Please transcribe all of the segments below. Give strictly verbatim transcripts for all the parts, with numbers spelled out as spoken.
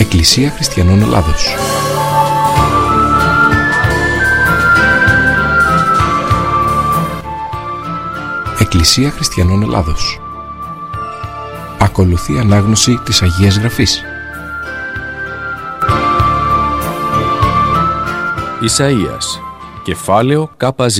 Εκκλησία Χριστιανών Ελλάδος. Εκκλησία Χριστιανών Ελλάδος. Ακολουθεί ανάγνωση της Αγίας Γραφής. Ισαΐας, κεφάλαιο ΚΖ.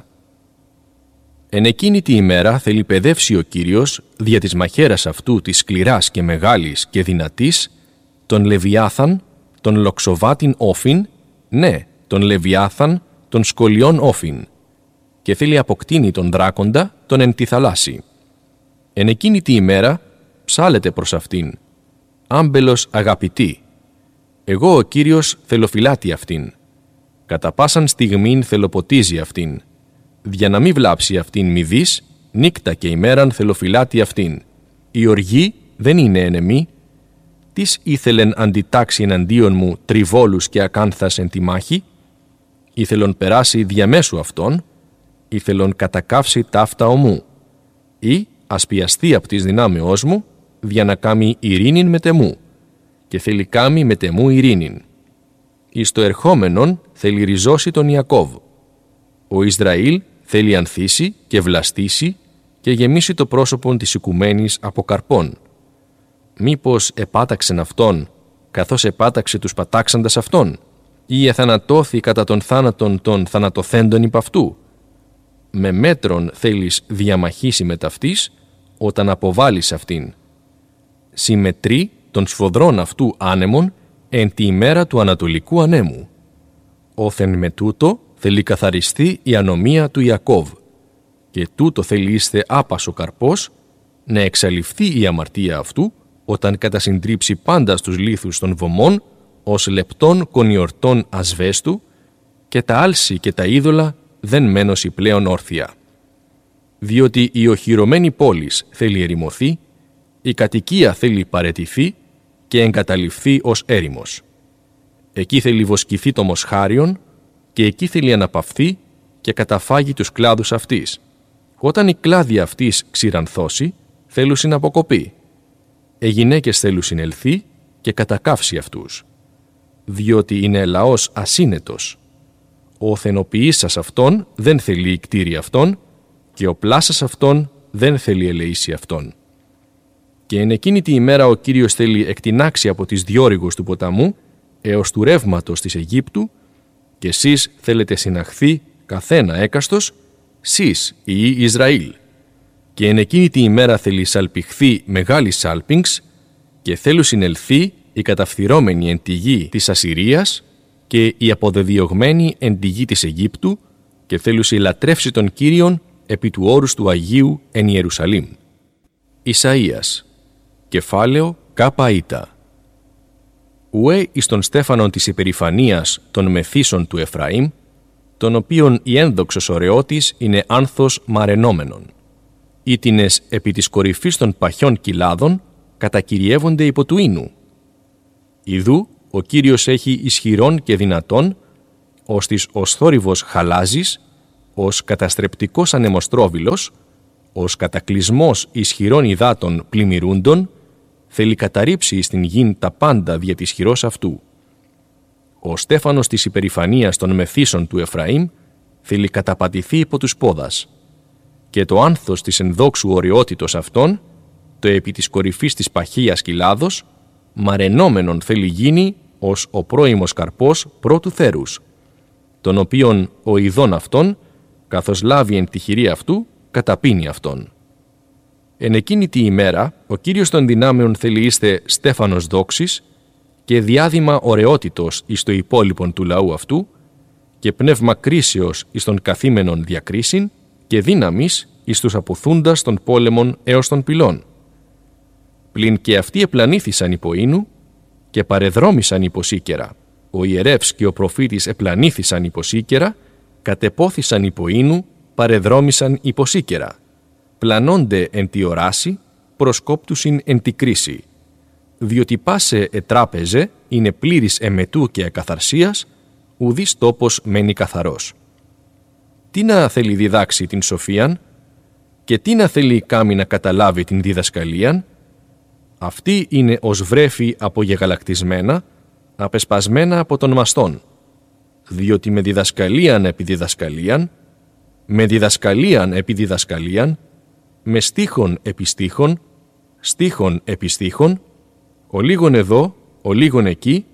Εν εκείνη τη ημέρα θέλει παιδεύσει ο Κύριος δια της μαχαίρας αυτού της σκληράς και μεγάλης και δυνατής τον Λεβιάθαν, τον λοξοβάτην όφιν, ναι, τον Λεβιάθαν, τον σκολιών όφιν, και θέλει αποκτήνει τον δράκοντα, τον εν τη θαλάσση. Εν εκείνη τη ημέρα ψάλετε προς αυτήν, άμπελος αγαπητή. Εγώ ο Κύριος θελοφυλάτη αυτήν. Κατά πάσαν στιγμήν θελοποτίζει αυτήν. Για να μη βλάψει αυτήν μη δεις, νύκτα και ημέραν θελοφυλάτη αυτήν. Η οργή δεν είναι ενεμή. Τις ήθελεν αντιτάξει εναντίον μου τριβόλους και ακάνθας εν τη μάχη. Ήθελον περάσει διαμέσου αυτών. Ήθελον κατακάψει ταύτα ομού. Ή ασπιαστεί απ' της δυνάμεώς μου, δια να κάμει ειρήνην με τεμού. Και θέλει κάμει με τεμού ειρήνην. Εις το ερχόμενον θέλει ριζώσει τον Ιακώβ. Ο Ισραήλ θέλει ανθίσει και βλαστήσει και γεμίσει το πρόσωπον της οικουμένης από καρπών. Μήπως επάταξεν αυτόν, καθώς επάταξε τους πατάξαντας αυτόν, ή εθανατώθη κατά τον θάνατον των θανατοθέντων υπ' αυτού. Με μέτρον θέλεις διαμαχήσει με ταυτής, όταν αποβάλεις αυτήν. Συμμετρεί των σφοδρών αυτού άνεμων εν τη ημέρα του ανατολικού ανέμου. Όθεν με τούτο θέλει καθαριστεί η ανομία του Ιακώβ, και τούτο θέλει είστε άπασο καρπός, να εξαλειφθεί η αμαρτία αυτού, όταν κατασυντρίψει πάντα στους λίθους των βωμών, ως λεπτών κονιορτών ασβέστου, και τα άλση και τα είδωλα δεν μένωση πλέον όρθια. Διότι η οχυρωμένη πόλης θέλει ερημωθεί, η κατοικία θέλει παραιτηθεί και εγκαταλειφθεί ως έρημος. Εκεί θέλει βοσκηθεί το μοσχάριον και εκεί θέλει αναπαυθεί και καταφάγει τους κλάδους αυτής. Όταν η κλάδη αυτής ξηρανθώσει, θέλουν συναποκοπεί. Οι γυναίκες θέλουν συνελθεί και κατακάψει αυτούς. Διότι είναι λαός ασύνετος. Ο θενοποιήσας αυτόν δεν θέλει η κτήρη αυτόν και ο πλάσας αυτόν δεν θέλει ελεήσει αυτόν. Και εν εκείνη τη ημέρα ο Κύριος θέλει εκτινάξει από τις διόρυγους του ποταμού έως του ρεύματος της Αιγύπτου, και εσείς θέλετε συναχθεί καθένα έκαστος, σεις ή Ισραήλ. Και εν εκείνη τη ημέρα θέλει σαλπιχθεί μεγάλη σάλπιγγς και θέλουν συνελθεί οι καταφθυρώμενοι εν τη γη της Ασσυρίας και οι αποδεδιωγμένοι εν τη γη της Αιγύπτου, και θέλουν συλλατρεύσει τον Κύριον επί του όρους του Αγίου εν Ιερουσαλήμ. Ισαΐας, κεφάλαιο ΚΖ. Ουέ εις τον στέφανον της υπερηφανίας των μεθύσεων του Εφραήμ, τον οποίον η ένδοξος ωραιότης είναι άνθος μαρενόμενον. Ήτινες επί της κορυφής των παχιών κοιλάδων κατακυριεύονται υπό του ίνου. Ιδού ο Κύριος έχει ισχυρόν και δυνατόν, ως της ως θόρυβος χαλάζης, ως καταστρεπτικός ανεμοστρόβιλος, ως κατακλυσμός ισχυρών υδάτων πλημμυρούντων, θέλει καταρρύψει στην γην τα πάντα δια της χειρός αυτού. Ο στέφανος της υπερηφανίας των μεθύσεων του Εφραήμ θέλει καταπατηθεί υπό τους πόδας, και το άνθος της ενδόξου ωραιότητος αυτών, το επί της κορυφής της παχείας κοιλάδος, μαρενόμενον θέλει γίνει ως ο πρώιμος καρπός πρώτου θέρους, τον οποίον ο ειδών αυτών, καθώς λάβει εν τη χειρή αυτού, καταπίνει αυτόν. Εν εκείνη τη ημέρα, ο Κύριος των δυνάμεων θέλει είστε στέφανος δόξης και διάδημα ωραιότητος εις το υπόλοιπον του λαού αυτού, και πνεύμα κρίσεως εις των καθήμενων διακρίσιν, και δύναμης εις τους αποθούντας των πόλεμων έως των πυλών. Πλην και αυτοί επλανήθησαν υπό ίνου και παρεδρόμησαν υπό σίκερα. Ο ιερεύς και ο προφήτης επλανήθησαν υπό σίκερα, κατεπόθησαν υπό ίνου, παρεδρόμησαν υπό σίκερα. Πλανώνται εν τη οράση, προσκόπτουσιν εν τη κρίση. Διότι πάσε ετράπεζε είναι πλήρης εμετού και ακαθαρσίας, ουδής τόπος μένει καθαρός. Τι να θέλει διδάξει την σοφίαν, και τι να θέλει κάμει να καταλάβει την διδασκαλίαν? Αυτή είναι ως βρέφη απογεγαλακτισμένα, απεσπασμένα από τον μαστόν, διότι με διδασκαλίαν επί διδασκαλίαν, με διδασκαλίαν επί διδασκαλίαν, με στίχον επί στίχον, στίχον επί στίχον, ο λίγον εδώ, ο λίγον εκεί,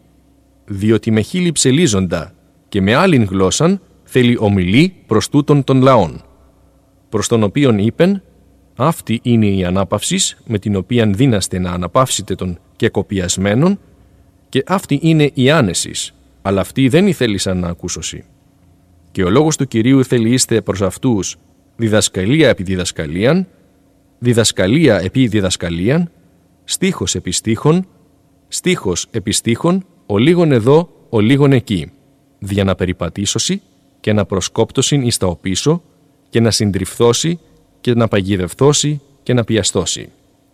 διότι με χείλη ψελίζοντα και με άλλην γλώσσαν θέλει ομιλεί προς τούτον των λαών, προς τον οποίον είπεν, αυτή είναι η ανάπαυσις με την οποία δύναστε να αναπαύσετε των κεκοπιασμένων, και αυτή είναι η άνεσης, αλλά αυτοί δεν ήθελισαν να ακούσωσι. Και ο λόγος του Κυρίου θέλει είστε προς αυτούς διδασκαλία επί διδασκαλίαν, διδασκαλία επί διδασκαλίαν, στίχος επί στίχων, στίχος επί στίχων, ο λίγον εδώ, ο λίγον εκεί, δια να περιπατήσωσι και να προσκόπτωσιν εις τα οπίσω και να συντριφθώσει και να παγιδευθώσει και να πιαστώσει.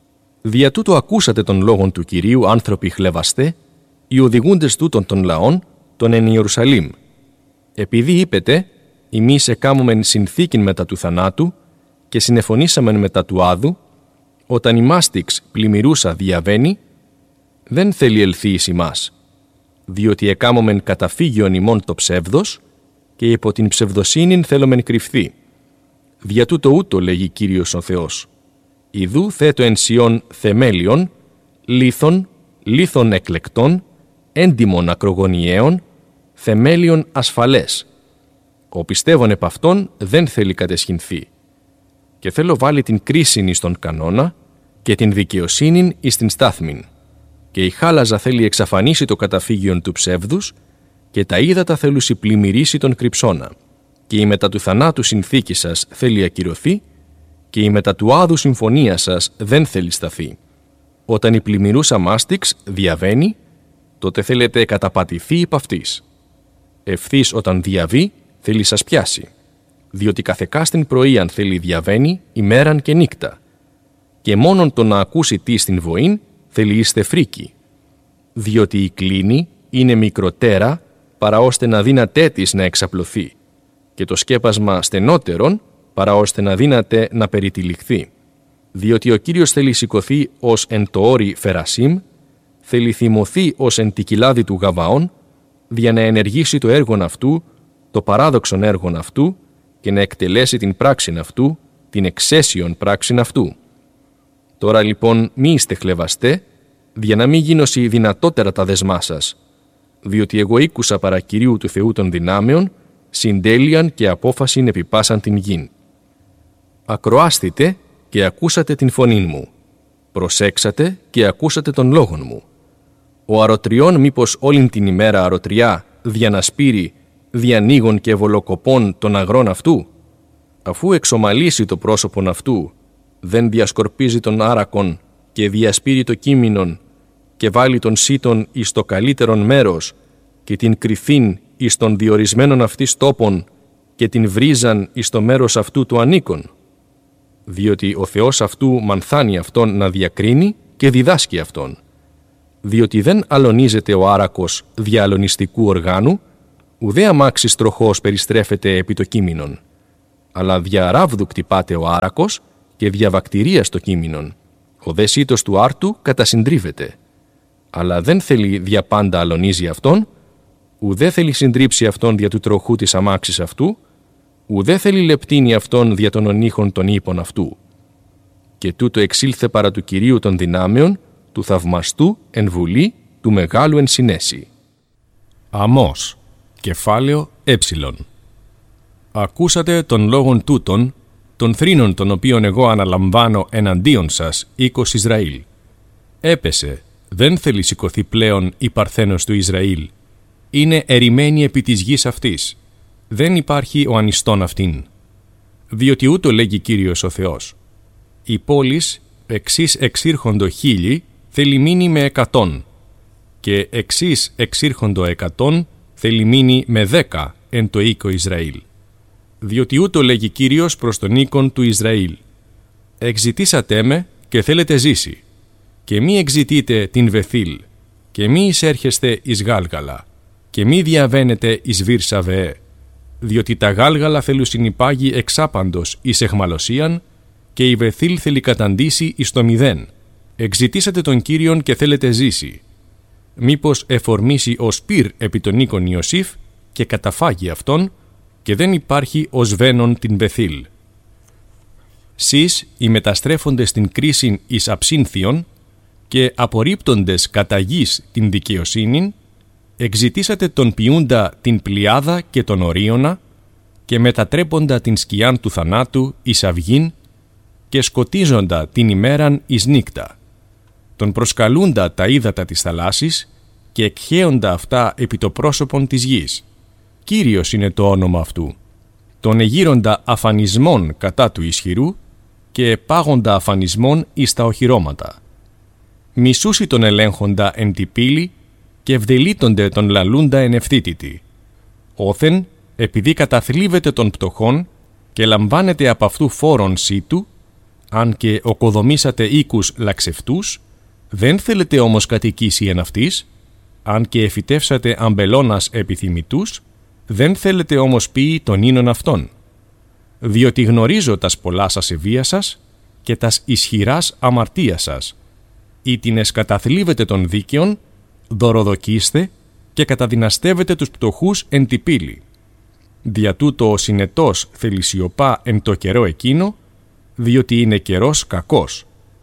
Δια τούτο ακούσατε των λόγων του Κυρίου άνθρωποι χλεβαστέ, οι οδηγούντες τούτων των λαών, των εν Ιερουσαλήμ. Επειδή είπετε, εμείς εκάμωμεν συνθήκην μετά του θανάτου και συνεφωνήσαμεν μετά του άδου, όταν η μάστιξ πλημμυρούσα διαβαίνει, δεν θέλει ελθεί εις ημάς, διότι εκάμωμεν καταφύγιον ημών το ψεύδος και υπό την ψευδοσύνην θέλομεν κρυφθεί. Δια τούτο ούτω λέγει Κύριος ο Θεός. Ιδού θέτω εν Σιών θεμέλιον, λίθων, λίθων εκλεκτών, έντιμων ακρογωνιαίων, θεμέλιον ασφαλές. Ο πιστεύων επ' αυτόν δεν θέλει κατεσχυνθεί. Και θέλω βάλει την κρίσιν εις τον κανόνα και την δικαιοσύνην εις την στάθμην. Και η χάλαζα θέλει εξαφανίσει το καταφύγιον του ψεύδους και τα ύδατα θέλουσι πλημμυρίσει τον κρυψώνα. Και η μετά του θανάτου συνθήκη σας θέλει ακυρωθεί και η μετά του άδου συμφωνία σας δεν θέλει σταθεί. Όταν η πλημμυρούσα μάστιξ διαβαίνει, τότε θέλετε καταπατηθεί υπ' αυτής. Ευθύς όταν διαβεί, θέλει σας πιάσει, διότι καθεκάστην πρωίαν θέλει διαβαίνει ημέραν και νύκτα, και μόνον το να ακούσει τι στην βοήν θέλει είστε φρίκη, διότι η κλίνη είναι μικροτέρα παρά ώστε να δύνατέ της να εξαπλωθεί, και το σκέπασμα στενότερον παρά ώστε να δύναται να περιτυλιχθεί, διότι ο Κύριος θέλει σηκωθεί ως εν το όρι Φερασίμ, θέλει θυμωθεί ως εν τη κοιλάδη του Γαβαών, δια να ενεργήσει το έργον αυτού, το παράδοξον έργον αυτού, και να εκτελέσει την πράξην αυτού, την εξαίσιον πράξην αυτού. Τώρα λοιπόν μη είστε χλεβαστέ, δια να μην γίνωσι δυνατότερα τα δεσμά σας, διότι εγώ ήκουσα παρά Κυρίου του Θεού των δυνάμεων, συντέλειαν και απόφασιν επιπάσαν την γην. Ακροάστητε και ακούσατε την φωνήν μου. Προσέξατε και ακούσατε τον λόγον μου. Ο αρωτριών μήπως όλην την ημέρα αρωτριά δια να σπείρει, διανοίγων και ευολοκοπών των αγρών αυτού, αφού εξομαλήσει το πρόσωπον αυτού, δεν διασκορπίζει τον άρακον και διασπείρει το κείμενον και βάλει τον σύτον εις το καλύτερον μέρος και την κρυθήν εις των διορισμένων αυτής τόπων και την βρίζαν εις το μέρος αυτού του ανήκον, διότι ο Θεός αυτού μανθάνει αυτόν να διακρίνει και διδάσκει αυτόν, διότι δεν αλωνίζεται ο άρακος δια αλωνιστικού οργάνου, ουδέ αμάξης τροχός περιστρέφεται επί το κείμενον, αλλά δια ράβδου κτυπάται ο άρακος και δια βακτηρίας το κείμενον, ο δε σύτος του άρτου κατασυντρίβεται, αλλά δεν θέλει δια πάντα αλωνίζει αυτόν, ουδέ θέλει συντρίψει αυτόν δια του τροχού της αμάξης αυτού, ουδέ θέλει λεπτύνει αυτόν δια των ονείχων των ύπων αυτού. Και τούτο εξήλθε παρά του Κυρίου των δυνάμεων, του θαυμαστού εν βουλή, του μεγάλου εν συνέση. Αμώς, κεφάλαιο έψιλον. Ακούσατε των λόγων τούτων, των θρήνων των οποίων εγώ αναλαμβάνω εναντίον σας, οίκος Ισραήλ. Έπεσε, δεν θέλει σηκωθεί πλέον η παρθένος του Ισραήλ. Είναι ερημένη επί της γης αυτής. Δεν υπάρχει ο ανιστόν αυτήν. Διότι ούτω λέγει Κύριος ο Θεός. Η πόλης εξής εξήρχοντο χίλιοι θέλει μείνει με εκατόν και εξής εξήρχοντο εκατόν θέλει μείνει με δέκα εν το οίκο Ισραήλ. Διότι ούτω λέγει Κύριος προς τον οίκον του Ισραήλ. Εξητήσατε με και θέλετε ζήσει και μη εξητείτε την Βεθήλ και μη εισέρχεστε εις Γάλγαλα και μη διαβαίνετε εις Βήρσαβεέ, διότι τα Γάλγαλα θέλουν συνυπάγει εξάπαντος εις εχμαλωσίαν και η Βεθήλ θέλει καταντήσει εις το μηδέν, εξητήσατε τον Κύριον και θέλετε ζήσει. Μήπως εφορμήσει ο Σπύρ επί των οίκων Ιωσήφ και καταφάγει αυτόν και δεν υπάρχει ως βένον την Βεθήλ. Σεις οι μεταστρέφοντες την κρίσιν εις αψύνθιον και απορρίπτοντες κατά γης την δικαιοσύνην, εξητήσατε τον ποιούντα την πλειάδα και τον ορίωνα και μετατρέποντα την σκιάν του θανάτου εις αυγήν και σκοτίζοντα την ημέραν εις νύκτα, τον προσκαλούντα τα ύδατα της θαλάσσης και εκχέοντα αυτά επί το πρόσωπον της γης. Κύριος είναι το όνομα αυτού. Τον εγείροντα αφανισμών κατά του ισχυρού και πάγοντα αφανισμών εις τα οχυρώματα. Μισούσι τον ελέγχοντα εν τη πύλη και ευδελίτονται τον λαλούντα εν ευθύτητη. Όθεν, επειδή καταθλίβεται των πτωχών και λαμβάνετε από αυτού φόρον σύτου, αν και οκοδομήσατε οίκους λαξευτούς, δεν θέλετε όμως κατοικήσει εν αυτής, αν και εφυτεύσατε αμπελώνας επιθυμητούς, δεν θέλετε όμως ποιη των ίνων αυτών. Διότι γνωρίζω τας πολλά σας ευεία σας και τας ισχυράς αμαρτία σας. Ήτινες καταθλίβετε των δίκαιων, δωροδοκίστε και καταδυναστεύετε τους πτωχούς εν τη πύλη. Δια τούτο ο συνετός θελησιωπά εν το καιρό εκείνο, διότι είναι καιρός κακός.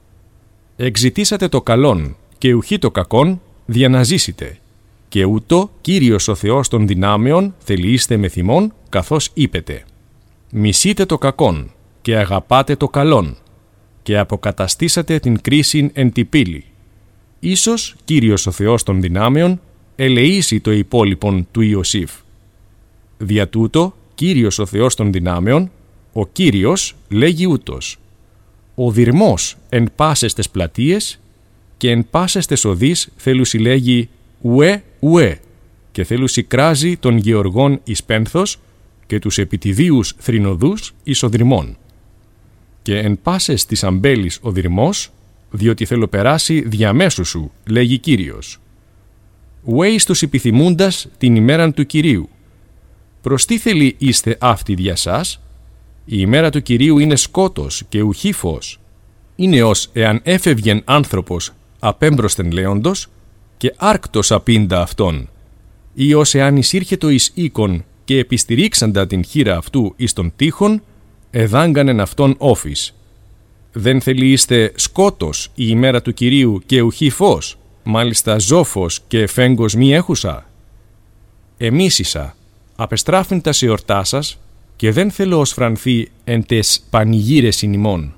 Εξητήσατε το καλόν και ουχή το κακόν, διαναζήσετε. Και ούτω Κύριος ο Θεός των δυνάμεων θελείστε με θυμών, καθώς είπετε. Μισείτε το κακόν και αγαπάτε το καλόν και αποκαταστήσατε την κρίσιν εν τη πύλη. Ίσως Κύριος ο Θεός των δυνάμεων ελεήσει το υπόλοιπον του Ιωσήφ. Δια τούτο Κύριος ο Θεός των δυνάμεων, ο Κύριος λέγει ούτως. Ο δυρμός εν πάσες τες πλατείες και εν πάσες τες οδείς θέλουσι λέγει ουε ουε και θέλουσι κράζει των γεωργών εις πένθος και τους επιτιδίους θρηνοδούς εις οδυρμών. Και εν πάσες της αμπέλης ο δυρμός, διότι θέλω περάσει διαμέσου σου, λέγει Κύριος. Ουε εις τους επιθυμούντας την ημέραν του Κυρίου. Προς τι θέλει είστε αυτή δια σας? Η ημέρα του Κυρίου είναι σκότος και ουχή φως. Είναι ως εάν έφευγεν άνθρωπος απέμπροσθεν λέοντος και άρκτος απίντα αυτόν, ή ως εάν εισήρχετο εις οίκον και επιστηρίξαντα την χείρα αυτού εις τον τείχον, εδάγκανεν αυτόν όφης. Δεν θέλει είστε σκότος η ημέρα του Κυρίου και ουχή φως, μάλιστα ζόφος και φέγγος μη έχουσα? Εμίσησα, απεστράφην τα σε ορτά σας, και δεν θέλω ως φρανθεί εν τες πανηγύρες ημών.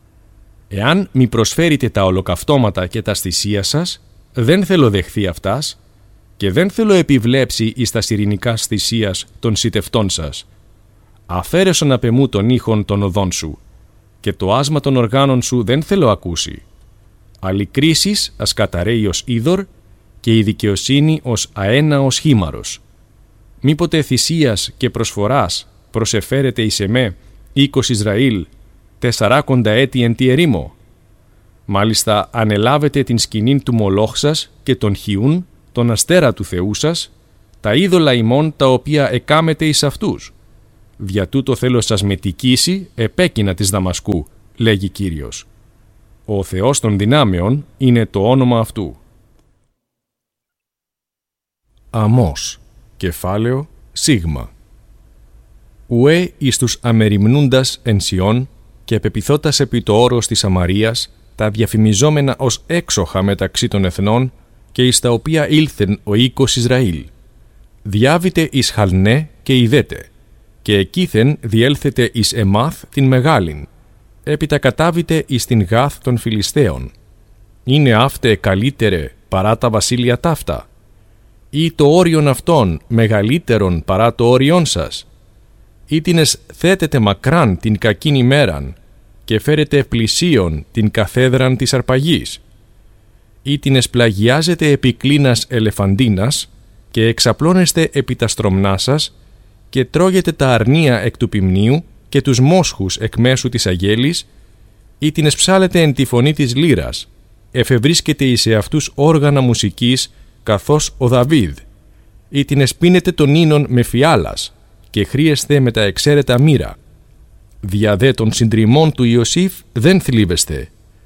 Εάν μη προσφέρετε τα ολοκαυτώματα και τα θυσία σας, δεν θέλω δεχθεί αυτάς και δεν θέλω επιβλέψει εις τα ειρηνικά θυσίας των σιτευτών σας. Αφαίρεσον απ' εμού των ήχων των οδών σου και το άσμα των οργάνων σου δεν θέλω ακούσει. Αλληκρίσεις ας καταραίει ως είδωρ και η δικαιοσύνη ως αένα ως χήμαρος. Μήποτε θυσίας και προσφοράς προσεφέρετε εις εμέ οίκος Ισραήλ τεσσαράκοντα έτη εν τη ερήμο. Μάλιστα ανελάβετε την σκηνήν του Μολόχ σας και τον Χιούν, τον αστέρα του Θεού σας, τα είδωλα ημών τα οποία εκάμετε εις αυτούς. Δια τούτο θέλω σας μετικήσει επέκεινα της Δαμασκού, λέγει Κύριος. Ο Θεός των δυνάμεων είναι το όνομα αυτού. Αμώς, κεφάλαιο Σίγμα. Ουέ εις τους αμεριμνούντας εν Σιών και πεπιθώτας επί το όρος της Σαμαρίας, τα διαφημιζόμενα ως έξοχα μεταξύ των εθνών και εις τα οποία ήλθεν ο οίκος Ισραήλ. Διάβητε εις Χαλνέ και ιδέτε, και εκείθεν διέλθετε εις Εμάθ την Μεγάλην, έπειτα κατάβητε εις την Γάθ των Φιλιστέων. Είναι αύτε καλύτερε παρά τα βασίλεια ταύτα, ή το όριον αυτών μεγαλύτερον παρά το όριον σας. Ήτινες θέτετε μακράν την κακήν ημέραν και φέρετε πλησίον την καθέδραν της αρπαγής. Ήτινες πλαγιάζετε επί κλίνας ελεφαντίνας και εξαπλώνεστε επί τα στρωμνά σας και τρώγετε τα αρνία εκ του ποιμνίου και τους μόσχους εκ μέσου της αγέλης. Ήτινες ψάλετε εν τη φωνή της λύρας, εφευρίσκετε εις εαυτούς όργανα μουσικής καθώς ο Δαβίδ. Ήτινες πίνετε τον ίνον με φιάλας και χρίεστε με τα εξαίρετα μοίρα. Δια δε των συντριμών του Ιωσήφ δεν θλίβεστε.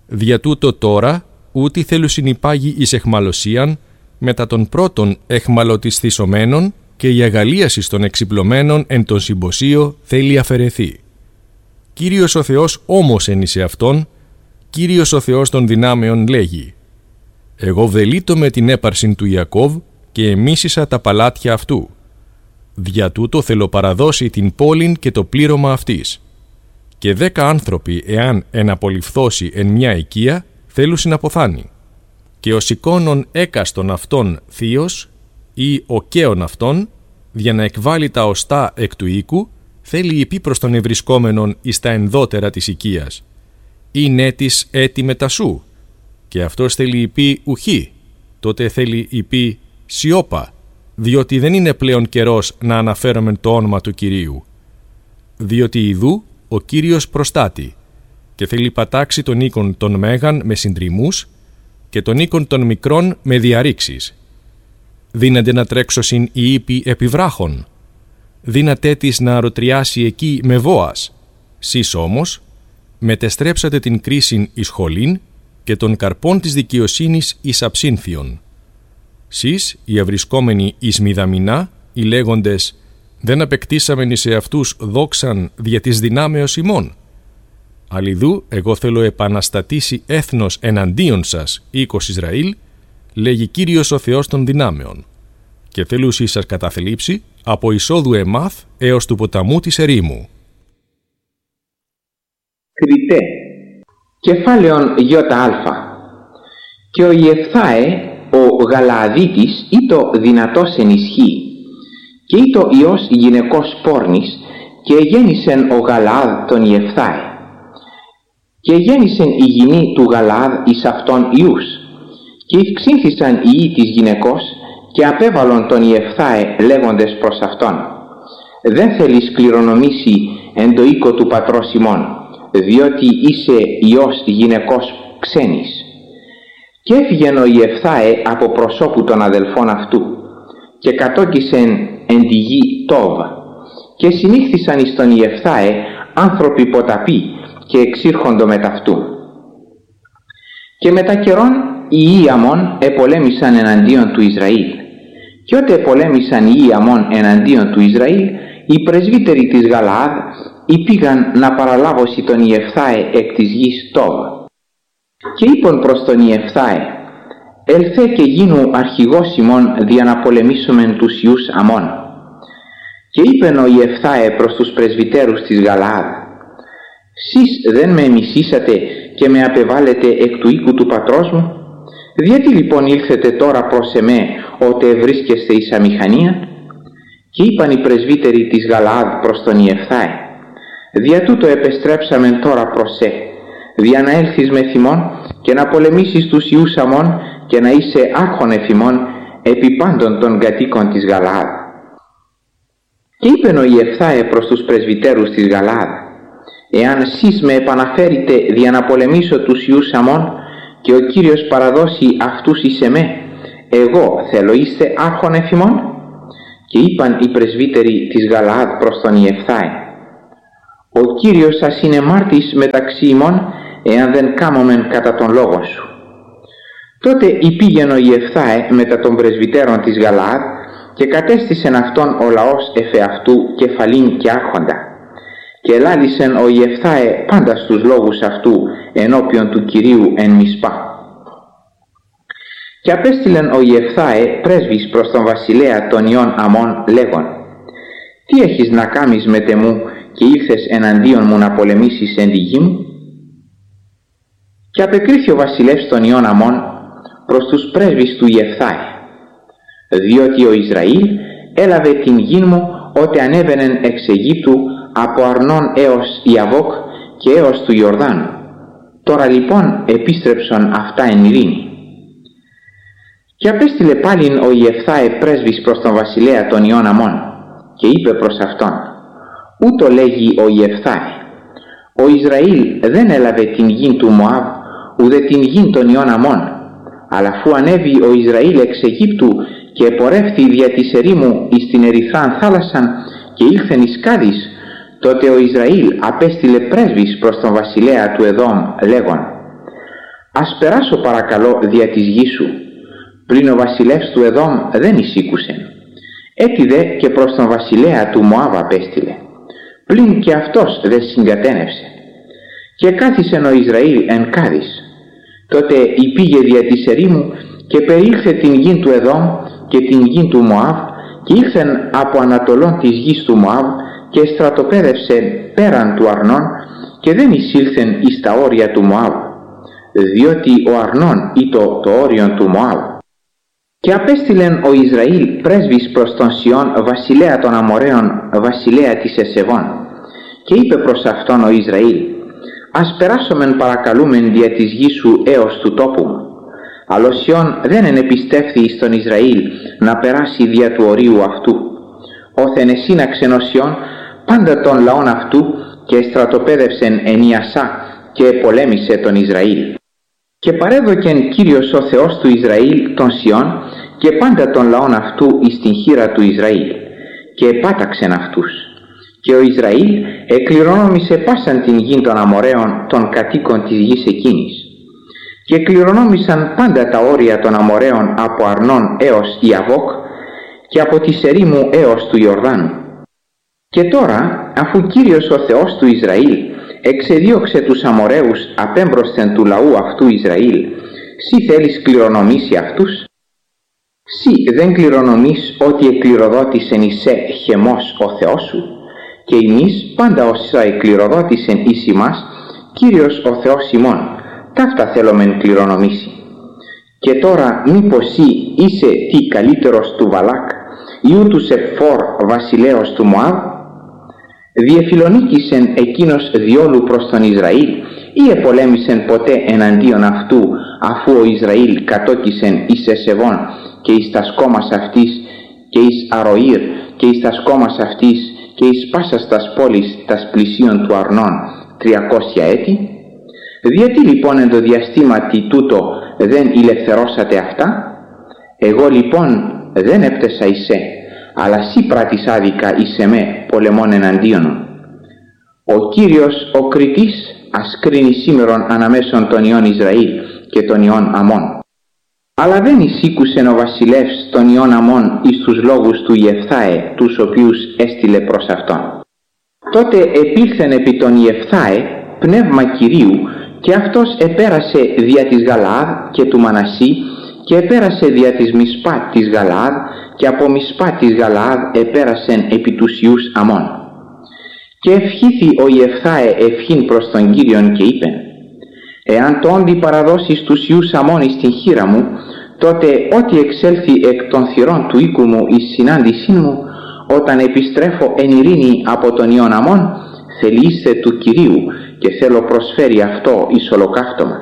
Δια τούτο τώρα, ούτι θέλουν συνυπάγει εις εχμαλωσίαν, μετά των πρώτων εχμαλωτισθισωμένων και η αγαλίασης των εξυπλωμένων εν τον συμποσίο θέλει αφαιρεθεί. Κύριος ο Θεός όμως εν εις εαυτόν, Κύριος ο Θεός των δυνάμεων λέγει: «Εγώ βδελείτω με την έπαρσιν του Ιακώβ και εμίσησα τα παλάτια αυτού. Δια τούτο θέλω παραδώσει την πόλην και το πλήρωμα αυτής. Και δέκα άνθρωποι, εάν εναπολυφθώσει εν μια οικία, θέλουν συναποθάνει. Και ο σηκώνων έκαστον αυτών θείος ή ο καίων αυτών, για να εκβάλει τα οστά εκ του οίκου, θέλει υπή προς τον ευρισκόμενον εις τα ενδότερα της οικίας. Ή νέτης έτη μετασού, και αυτός θέλει υπή ουχή, τότε θέλει υπή σιώπα, διότι δεν είναι πλέον καιρός να αναφέρομεν το όνομα του Κυρίου. Διότι ιδού ο Κύριος προστάτη, και θέλει πατάξει τον οίκον των μέγαν με συντριμούς και τον οίκον των μικρών με διαρρήξεις. Δύνανται να τρέξωσιν οι ύποι επιβράχων, δύνατέ της να αρωτριάσει εκεί με βόας. Σεις όμως μετεστρέψατε την κρίσιν εις χολήν και των καρπών της δικαιοσύνης εις αψύνθιον. Σεις οι ευρισκόμενοι εις μηδαμινά, οι λέγοντες «Δεν απεκτήσαμεν εις εαυτούς δόξαν δια της δυνάμεως ημών». Αλλιδού εγώ θέλω επαναστατήσει έθνος εναντίον σας, οίκος Ισραήλ, λέγει Κύριος ο Θεός των δυνάμεων, και θέλουσι σας καταθλίψει από εισόδου Εμάθ έως του ποταμού της ερήμου. Κριτέ, κεφάλαιον ΙΑ. Και ο Ιεφθάε, ο Γαλααδίτης, ήτο δυνατός εν ισχύ, και ήτο ιός γυναικός πόρνης, και γέννησεν ο Γαλαάδ τον Ιεφθάε. Και γέννησεν η γυνή του Γαλαάδ εις αυτόν ιούς, και ευξήνθησαν οι ιοί της γυναικός, και απέβαλον τον Ιεφθάε λέγοντες προς αυτόν: «Δεν θέλεις κληρονομήσει εν το οίκο του πατρός ημών, διότι είσαι ιός γυναικός ξένης». Και έφυγεν ο Ιεφθάε από προσώπου των αδελφών αυτού, και κατόκισεν εν τη γη Τόβ, και συνήχθησαν εις τον Ιεφθάε άνθρωποι ποταποί, και εξήρχοντο μετ' αυτού. Και μετά καιρόν οι ιοί Αμών επολέμησαν εναντίον του Ισραήλ. Και ότε επολέμησαν οι ιοί Αμών εναντίον του Ισραήλ, οι πρεσβύτεροι της Γαλαάδ υπήγαν να παραλάβωσι τον Ιεφθάε εκ της γης Τόβ. Και είπαν προς τον Ιεφθάε: «Ελθέ και γίνου αρχηγός ημών δια να πολεμήσουμε τους ιούς Αμών». Και είπεν ο Ιεφθάε προς τους πρεσβυτέρους της Γαλαάδ: «Σεις δεν με μισήσατε και με απεβάλλετε εκ του οίκου του πατρός μου? Γιατί λοιπόν ήλθετε τώρα προς εμέ, ότε βρίσκεστε εις αμηχανία?» Και είπαν οι πρεσβύτεροι της Γαλαάδ προς τον Ιεφθάε: «Δια τούτο επεστρέψαμεν τώρα προς σε, δια να έλθεις με θυμόν και να πολεμήσεις τους ιούς Αμών και να είσαι άρχον εφημών επί πάντων των κατοίκων της Γαλαάδ». Και είπεν ο Ιεφθάε προς τους πρεσβυτέρους της Γαλαάδ: «Εάν σεις με επαναφέρετε δια να πολεμήσω τους ιούς Αμών και ο Κύριος παραδώσει αυτούς εις εμέ, εγώ θέλω είστε άρχον εφημών?» Και είπαν οι πρεσβύτεροι της Γαλαάδ προς τον Ιεφθάε: «Ο Κύριος σας είναι μάρτης μεταξύ ημών, εάν δεν κάμωμεν κατά τον λόγο σου». Τότε υπήγεν ο Ιεφθάε μετά των πρεσβυτέρων της Γαλαάδ και κατέστησεν αυτόν ο λαός εφεαυτού κεφαλήν και άρχοντα. Και ελάλησεν ο Ιεφθάε πάντα στους λόγους αυτού ενώπιον του Κυρίου εν Μισπά. Και απέστειλεν ο Ιεφθάε πρέσβης προς τον βασιλέα των ιών Αμών λέγον: «Τι έχεις να κάμεις με τεμού και ήρθες εναντίον μου να πολεμήσεις εν τη γη μου?» Και απεκρίθη ο βασιλεύς των ιών Αμών προς τους πρέσβεις του Ιεφθάε: «Διότι ο Ισραήλ έλαβε την γη μου ότε ανέβαινεν εξ Αιγύπτου από Αρνών έως Ιαβόκ και έως του Ιορδάνου. Τώρα λοιπόν επίστρεψαν αυτά εν ειρήνη». Και απέστειλε πάλιν ο Ιεφθάε πρέσβης προς τον βασιλέα των ιών Αμών και είπε προς αυτόν: «Ούτω λέγει ο Ιεφθάε, ο Ισραήλ δεν έλαβε την γη του Μωάβ ουδε την γη των ιών Αμών, αλλά αφού ανέβη ο Ισραήλ εξ Αιγύπτου και επορεύθη δια της ερήμου εις την ερυθράν θάλασσαν και ήλθεν εις Κάδης, τότε ο Ισραήλ απέστειλε πρέσβης προς τον βασιλέα του Εδώμ λέγον: «Ας περάσω παρακαλώ δια της γης σου». Πλην ο βασιλεύς του Εδόμ δεν εισήκουσε. Έτσι δε και προς τον βασιλέα του Μωάβ απέστειλε. Πλην και αυτός δεν συγκατένευσε. Και κάθισεν ο Ισραήλ εν Κάδης. Τότε υπήγε δια της ερήμου και περιήλθε την γη του Εδόμ και την γη του Μωάβ και ήλθεν από ανατολών της γης του Μωάβ και στρατοπέδευσε πέραν του Αρνών και δεν εισήλθεν εις τα όρια του Μωάβ, διότι ο Αρνών ήτο το όριον του Μωάβ. Και απέστειλεν ο Ισραήλ πρέσβης προς τον Σιών βασιλέα των Αμοραίων, βασιλέα της Εσεβών, και είπε προς αυτόν ο Ισραήλ: «Ας περάσομεν παρακαλούμεν δια της γης σου έως του τόπου μου». Αλλά ο Σιών δεν ενεπιστεύθη εις τον Ισραήλ να περάσει δια του ορίου αυτού. Όθεν εσύναξεν ο Σιών πάντα των λαών αυτού και στρατοπέδευσεν εν Ιασά και πολέμησε τον Ισραήλ. Και παρέδοκεν Κύριος ο Θεός του Ισραήλ τον Σιών και πάντα των λαών αυτού εις την χείρα του Ισραήλ και επάταξεν αυτούς. Και ο Ισραήλ εκληρονόμησε πάσαν την γη των Αμοραίων των κατοίκων της γης εκείνης. Και κληρονόμησαν πάντα τα όρια των Αμοραίων από Αρνών έως Ιαβόκ και από τη ερήμου έως του Ιορδάνου. Και τώρα, αφού Κύριος ο Θεός του Ισραήλ εξεδίωξε τους Αμοραίους απέμπροσθεν του λαού αυτού Ισραήλ, σύ θέλεις κληρονομήσει αυτούς? Σύ δεν κληρονομείς ότι εκληροδότησεν εισέ Χεμός ο Θεός σου, και εμείς πάντα όσα εκληροδότησεν εις ημάς Κύριος ο Θεός ημών, ταύτα θέλομεν κληρονομήσει. Και τώρα μήπως σύ είσαι τι καλύτερος του Βαλάκ, ιού του Σεπφόρ βασιλέως του Μωάβ? Διεφιλονίκησεν εκείνος διόλου προς τον Ισραήλ ή επολέμησεν ποτέ εναντίον αυτού, αφού ο Ισραήλ κατόκισεν εις Εσεβών και εις τας κόμμας αυτής και εις Αροήρ και εις τας κόμμας αυτής και εις πάσας τας πόλης τας πλησίων του Αρνών τριακόσια έτη? Γιατί λοιπόν εν το διαστήματι τούτο δεν ηλευθερώσατε αυτά? Εγώ λοιπόν δεν έπτεσα εισέ, αλλά σύ πράτης άδικα εις εμέ πολεμών εναντίον. Ο Κύριος ο κριτής ας κρίνει σήμερον αναμέσων των ιών Ισραήλ και των ιών Αμών. Αλλά δεν εισήκουσεν ο βασιλεύς των ιών Αμών εις τους λόγους του Ιεφθάε, τους οποίους έστειλε προς αυτόν. Τότε επήλθεν επί τον Ιεφθάε πνεύμα Κυρίου και αυτός επέρασε δια της Γαλαάδ και του Μανασί και επέρασε δια της Μισπά της Γαλαάδ και από Μισπά της Γαλαάδ επέρασεν επί τους ιούς Αμών. Και ευχήθη ο Ιεφθάε ευχήν προς τον Κύριον και είπεν: «Εάν το όντι παραδώσεις τους ιούς Αμών εις την χείρα μου, τότε ό,τι εξέλθει εκ των θυρών του οίκου μου εις συνάντησήν μου, όταν επιστρέφω εν ειρήνη από τον ιών Αμών, θελήστε του Κυρίου και θέλω προσφέρει αυτό εις ολοκαύτωμα».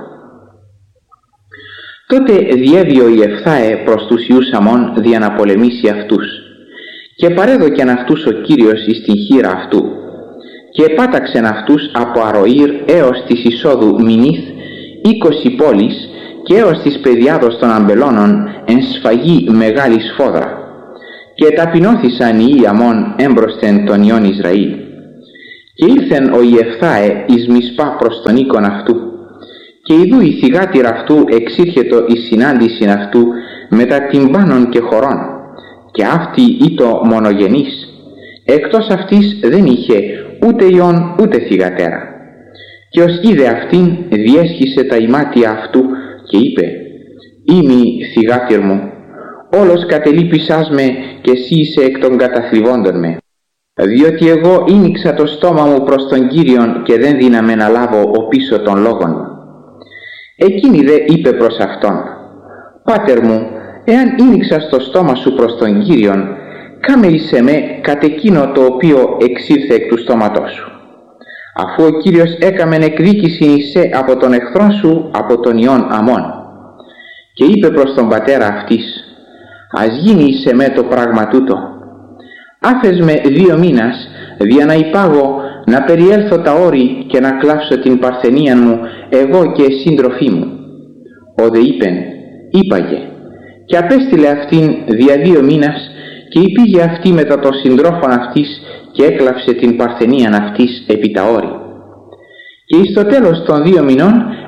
Τότε διέβη ο Ιεφθάε προς τους ιούς Αμών δια να πολεμήσει αυτούς. Και παρέδοκεν αυτούς ο Κύριος εις την χείρα αυτού. Και επάταξεν αυτούς από Αροήρ έως της εισόδου Μινίθ είκοσι πόλεις και έως της πεδιάδος των αμπελώνων εν σφαγή μεγάλη σφόδρα. Και ταπεινώθησαν οι ιοί Αμών έμπροσθεν των ιών Ισραήλ. Και ήλθεν ο Ιεφθάε εις Μισπά προς τον οίκον αυτού. Και ιδού η θυγάτηρα αυτού εξήρχετο εις συνάντησιν αυτού μετά τυμπάνων και χωρών, και αυτή ήτο μονογενής. Εκτός αυτής δεν είχε ούτε ιόν ούτε θυγατέρα. Και ως είδε αυτήν διέσχισε τα ημάτια αυτού και είπε: «Είμαι θυγάτηρ μου, όλος κατελείπησάς με και εσύ είσαι εκ των καταθλιβόντων με. Διότι εγώ ίνιξα το στόμα μου προς τον Κύριον και δεν δύναμαι να λάβω ο πίσω των λόγων μου». Εκείνη δε είπε προς αυτόν: «Πάτερ μου, εάν ίνιξα στο στόμα σου προς τον Κύριον, κάμε εις εμέ κατ' εκείνο το οποίο εξήλθε εκ του στόματός σου. Αφού ο Κύριος έκαμεν εκδίκησιν εισέ από τον εχθρόν σου, από τον ιών Αμών». Και είπε προς τον πατέρα αυτής: «Ας γίνει εις εμέ το πράγμα τούτο. Άφες με δύο μήνας, δια να υπάγω να περιέλθω τα όρη και να κλάψω την παρθενία μου, εγώ και σύντροφή μου». Ο δε είπεν: «Είπαγε». Και απέστειλε αυτήν δια δύο μήνας και υπήγε αυτή μετά των συντρόφων αυτής και έκλαψε την παρθενίαν αυτής επί τα όρη. Και εις το τέλος των δύο μηνών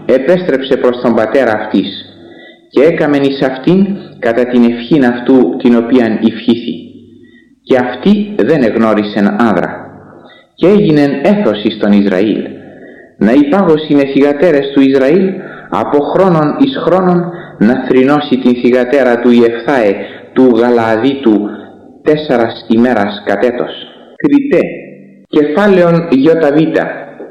επέστρεψε προς τον πατέρα αυτής και έκαμεν εις αυτήν κατά την ευχήν αυτού την οποίαν ευχήθη. Και αυτή δεν εγνώρισεν άνδρα. Και έγινεν έθος εις τον Ισραήλ, να υπάγωσιν οι θυγατέρες του Ισραήλ από χρόνον εις χρόνον να θρηνώσει την θυγατέρα του Ιεφθάε του Γαλααδίτου τέσσερας ημέρας κατέτος. Κριτέ, κεφάλαιον Ιωταβήτα.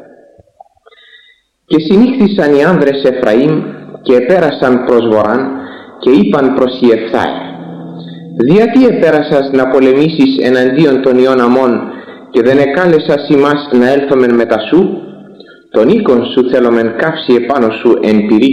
Και συνήχθησαν οι άνδρες Εφραήμ και επέρασαν προς βορράν και είπαν προς Ιεφθάε: «Διατί επέρασας να πολεμήσεις εναντίον των ιών Αμών και δεν εκάλεσας ημάς να έλθομεν μετά σου? Τον οίκον σου θέλομεν καύσει επάνω σου εν πυρί».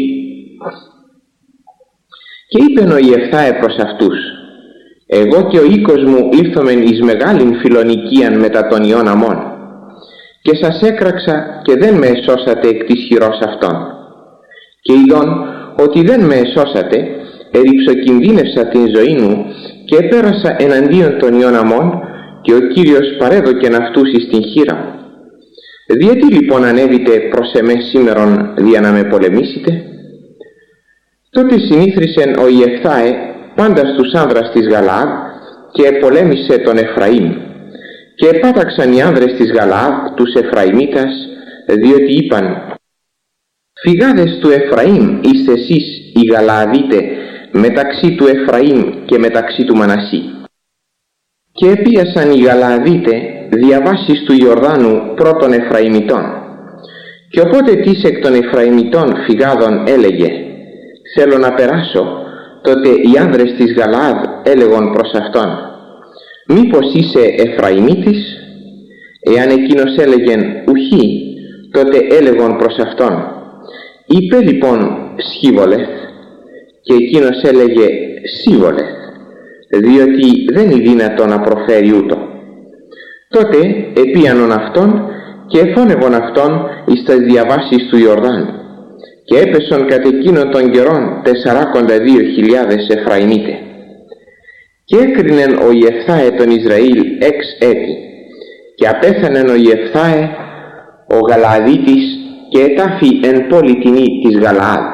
Και είπεν ο Ιεφθάε προς αυτούς: «Εγώ και ο οίκος μου ήλθομεν εις μεγάλην φιλονικίαν μετά των ιών Αμών, και σας έκραξα και δεν με εσώσατε εκ της χειρός αυτών. Και ειδών ότι δεν με εσώσατε, ερυψοκινδύνευσα την ζωή μου και επέρασα εναντίον των ιών Αμών, και ο Κύριος παρέδοκεν αυτούς εις την χείρα μου. Διότι λοιπόν ανέβητε προς εμέ σήμερον δια να με πολεμήσετε?» Τότε συνήθρισεν ο Ιεφθάε πάντα στους άνδρας της Γαλαάδ και πολέμησε τον Εφραήμ. Και επάταξαν οι άνδρες της Γαλαάδ τους Εφραημίτας, διότι είπαν: «Φυγάδες του Εφραήμ είστε εσείς οι Γαλααδίτε μεταξύ του Εφραήμ και μεταξύ του Μανασί». Και επίασαν οι Γαλααδίτε διαβάσεις του Ιορδάνου πρώτων Εφραημιτών. Και οπότε τις εκ των Εφραημιτών φυγάδων έλεγε: «Θέλω να περάσω», τότε οι άνδρες της Γαλαάδ έλεγον προς αυτόν: «Μήπως είσαι Εφραημίτης?» Εάν εκείνος έλεγεν «Ουχή», τότε έλεγον προς αυτόν: «Είπε λοιπόν Σχίβολεθ?» Και εκείνος έλεγε «Σίβολεθ», διότι δεν είναι δύνατο να προφέρει ούτω. Τότε επίανον αυτόν και εφώνευον αυτόν εις τας διαβάσεις του Ιορδάνου, και έπεσον κατ' εκείνον των καιρών τεσσαράκοντα δύο χιλιάδες Εφραημίτε. Και έκρινεν ο Ιεφθάε τον Ισραήλ έξ έτη, και απέθανεν ο Ιεφθάε ο Γαλααδίτης και ετάφη εν πόλη τινή της Γαλαάδ.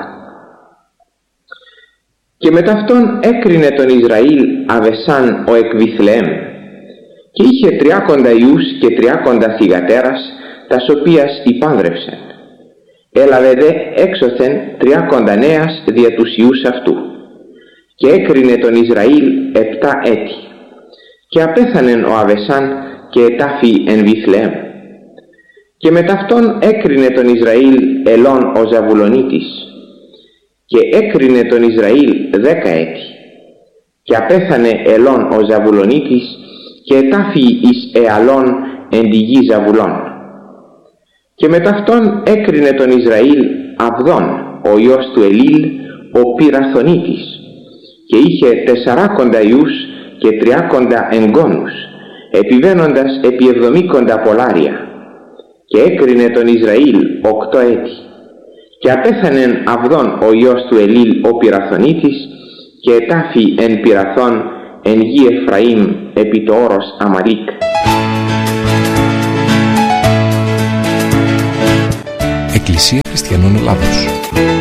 Και μετ' αυτόν έκρινε τον Ισραήλ Αβεσάν ο εκ Βιθλεέμ, και είχε τριάκοντα ιούς και τριάκοντα θυγατέρας, τας οποίας υπάνδρευσεν. Έλαβε δε έξωθεν τριάκοντα νέας δια τους ιούς αυτού. Και έκρινε τον Ισραήλ επτά έτη. Και απέθανεν ο Αβεσάν και ετάφη εν Βιθλεέμ. Και μετ' αυτόν έκρινε τον Ισραήλ Ελών ο Ζαβουλονίτης. Και έκρινε τον Ισραήλ δέκα έτη. Και απέθανε Ελών ο Ζαβουλονίτης και ετάφη εις Εαλών εν τη γη Ζαβουλών. Και μετ' αυτόν έκρινε τον Ισραήλ Αβδών ο ιός του Ελίλ ο Πυραθονίτης, και είχε τεσσαράκοντα ιούς και τριάκοντα εγγόνους, επιβαίνοντας επί εβδομήκοντα πολάρια. Και έκρινε τον Ισραήλ οκτώ έτη. Και απέθανεν Αβδών ο ιός του Ελίλ ο Πυραθονίτης, και ετάφη εν Πυραθών εν γη Εφραήμ επί το όρος Αμαλίκ. Εκκλησία Χριστιανών Ελλάδος.